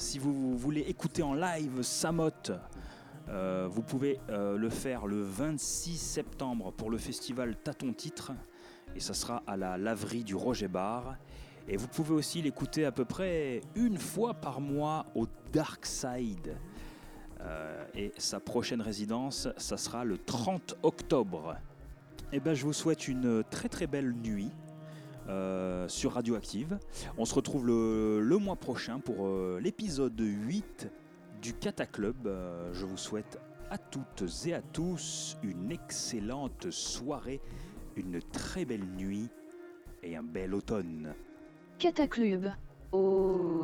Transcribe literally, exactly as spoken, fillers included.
si vous voulez écouter en live Samoth, euh, vous pouvez euh, le faire le vingt-six septembre pour le festival Tâton Titre. Et ça sera à la laverie du Roger Bar. Et vous pouvez aussi l'écouter à peu près une fois par mois au Dark Side. Euh, et sa prochaine résidence, ça sera le trente octobre. Et ben, je vous souhaite une très très belle nuit euh, sur Radioactive. On se retrouve le, le mois prochain pour euh, l'épisode huit du Kata Club. Euh, je vous souhaite à toutes et à tous une excellente soirée, une très belle nuit et un bel automne. Kata Club. Oh.